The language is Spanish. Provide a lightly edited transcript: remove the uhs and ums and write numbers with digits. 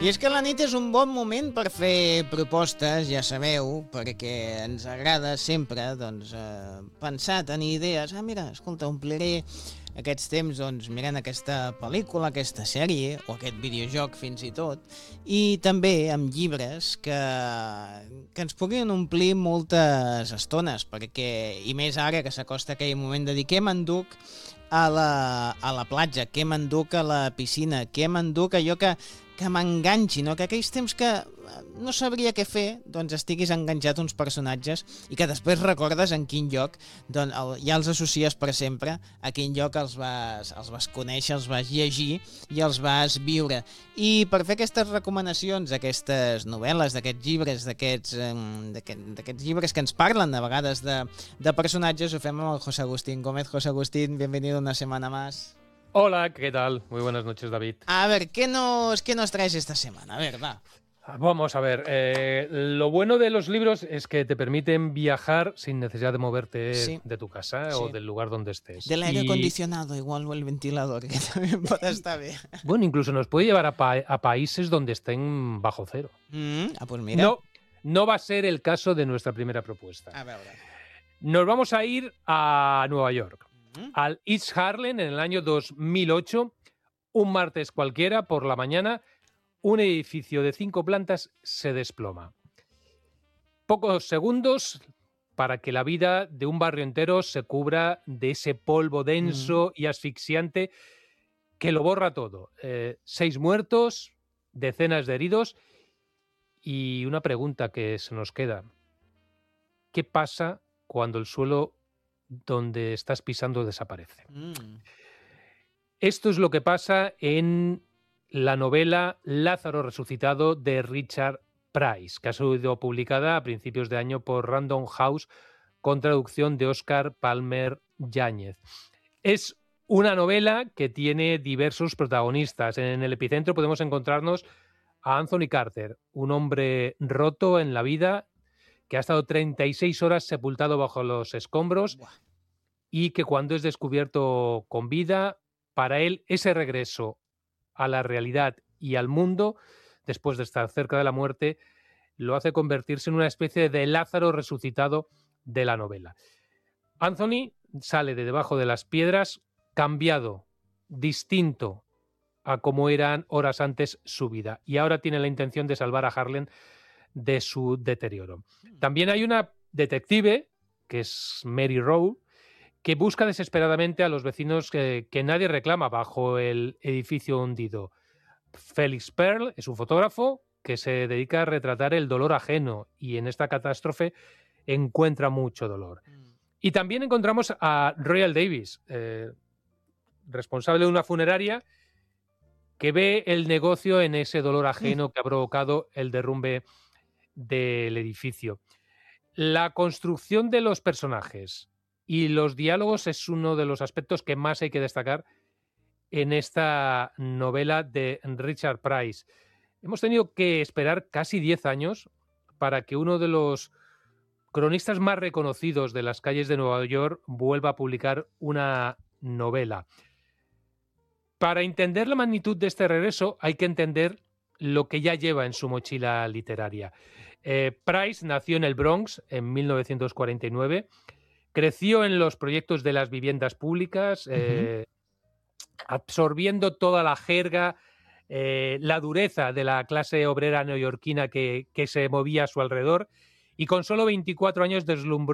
I és que la nit és un bon moment per fer propostes, ja sabeu, perquè ens agrada sempre pensar, tenir idees. Ah, mira, escolta, ompliré aquests temps mirant aquesta pel·lícula, aquesta sèrie o aquest videojoc fins i tot, i també amb llibres que ens puguin omplir moltes estones, perquè, i més ara que s'acosta aquell moment de dir què m'enduc a la platja, què m'enduc a la piscina, què m'enduc allò que m'enganxi, no? Que aquells temps que no sabria què fer, estiguis enganxat uns personatges i que després recordes en quin lloc ja els associes per sempre, a quin lloc els vas conèixer, els vas llegir i els vas viure. I per fer aquestes recomanacions, aquestes novel·les, d'aquests llibres, d'aquests llibres que ens parlen a vegades de personatges, ho fem amb el José Agustín Gómez. José Agustín, bienvenido una semana más. Hola, ¿qué tal? Muy buenas noches, David. A ver, ¿qué nos traes esta semana? A ver, va. Vamos a ver, lo bueno de los libros es que te permiten viajar sin necesidad de moverte de tu casa o del lugar donde estés. Del aire acondicionado igual o el ventilador, que también puede estar bien. Bueno, incluso nos puede llevar a países donde estén bajo cero. Pues mira. No va a ser el caso de nuestra primera propuesta. A ver. Nos vamos a ir a Nueva York, al East Harlem en el año 2008, un martes cualquiera por la mañana. Un edificio de 5 plantas se desploma. Pocos segundos para que la vida de un barrio entero se cubra de ese polvo denso y asfixiante que lo borra todo. 6 muertos, decenas de heridos y una pregunta que se nos queda. ¿Qué pasa cuando el suelo donde estás pisando desaparece? Esto es lo que pasa en la novela Lázaro Resucitado de Richard Price, que ha sido publicada a principios de año por Random House con traducción de Óscar Palmer Yáñez. Es una novela que tiene diversos protagonistas. En el epicentro podemos encontrarnos a Anthony Carter, un hombre roto en la vida que ha estado 36 horas sepultado bajo los escombros y que cuando es descubierto con vida, para él ese regreso a la realidad y al mundo, después de estar cerca de la muerte, lo hace convertirse en una especie de Lázaro resucitado de la novela. Anthony sale de debajo de las piedras cambiado, distinto a como eran horas antes su vida, y ahora tiene la intención de salvar a Harlem de su deterioro. También hay una detective, que es Mary Rowe, que busca desesperadamente a los vecinos que nadie reclama bajo el edificio hundido. Felix Pearl es un fotógrafo que se dedica a retratar el dolor ajeno y en esta catástrofe encuentra mucho dolor. Y también encontramos a Royal Davis, responsable de una funeraria que ve el negocio en ese dolor ajeno que ha provocado el derrumbe del edificio. La construcción de los personajes y los diálogos es uno de los aspectos que más hay que destacar en esta novela de Richard Price. Hemos tenido que esperar casi 10 años para que uno de los cronistas más reconocidos de las calles de Nueva York vuelva a publicar una novela. Para entender la magnitud de este regreso hay que entender lo que ya lleva en su mochila literaria. Price nació en el Bronx en 1949. Creció en los proyectos de las viviendas públicas, absorbiendo toda la jerga, la dureza de la clase obrera neoyorquina que se movía a su alrededor, y con solo 24 años deslumbró